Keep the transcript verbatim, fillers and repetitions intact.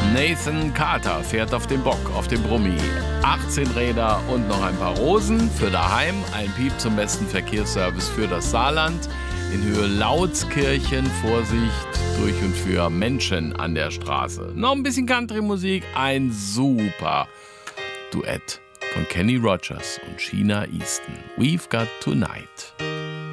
Nathan Carter fährt auf dem Bock, auf dem Brummi. achtzehn Räder und noch ein paar Rosen für daheim. Ein Piep zum besten Verkehrsservice für das Saarland. In Höhe Lautskirchen, Vorsicht durch und für Menschen an der Straße. Noch ein bisschen Country-Musik, ein super Duett von Kenny Rogers und Sheena Easton. We've Got Tonight.